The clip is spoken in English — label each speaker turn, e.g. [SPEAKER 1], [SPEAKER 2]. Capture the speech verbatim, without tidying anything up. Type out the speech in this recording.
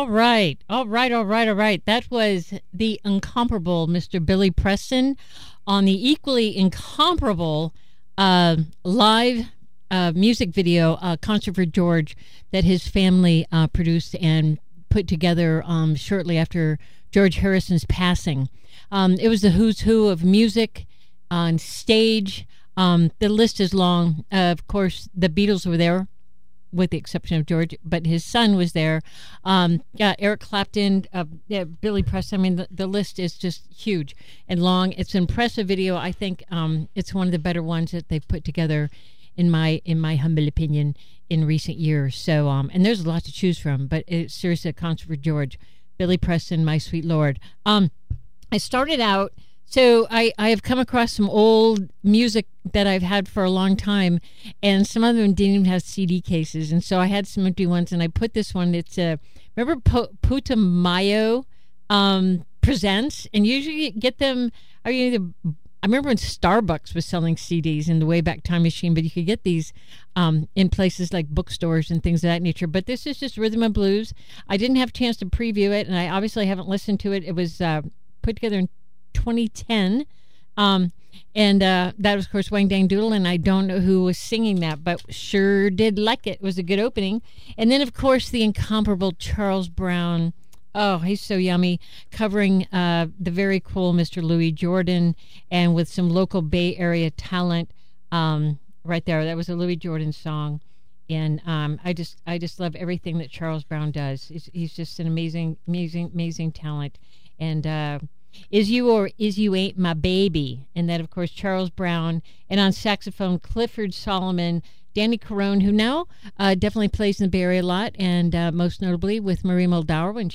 [SPEAKER 1] All right. All right. All right. All right. That was the incomparable Mister Billy Preston on the equally incomparable uh, live uh, music video, uh, Concert for George, that his family uh, produced and put together um, shortly after George Harrison's passing. Um, it was the who's who of music on stage. Um, the list is long. Uh, of course, the Beatles were there, with the exception of George, but his son was there. Um, yeah, Eric Clapton, uh, yeah, Billy Preston. I mean, the, the list is just huge and long. It's an impressive video. I think um, it's one of the better ones that they've put together, in my in my humble opinion, in recent years. So, um, and there's a lot to choose from, but it's seriously a concert for George. Billy Preston, my sweet Lord. Um, I started out. So I, I have come across some old music that I've had for a long time, and some of them didn't even have C D cases, and so I had some empty ones, and I put this one. It's a, remember P- Putumayo um, Presents, and usually you get them, I mean, either, I remember when Starbucks was selling C Ds in the Wayback Time Machine, but you could get these um, in places like bookstores and things of that nature. But this is just Rhythm and Blues. I didn't have a chance to preview it, and I obviously haven't listened to it. It was uh, put together in twenty ten, um, and uh, that was, of course, Wang Dang Doodle, and I don't know who was singing that, but sure did like it. It was a good opening. And then, of course, the incomparable Charles Brown. Oh, he's so yummy, covering uh, the very cool Mister Louis Jordan, and with some local Bay Area talent um, right there. That was a Louis Jordan song, and um, I just I just love everything that Charles Brown does. He's, he's just an amazing, amazing, amazing talent, and uh, Is You or Is You Ain't My Baby. And that, of course, Charles Brown. And on saxophone, Clifford Solomon, Danny Carone, who now uh, definitely plays in the Bay Area a lot, and uh, most notably with Marie Muldaur when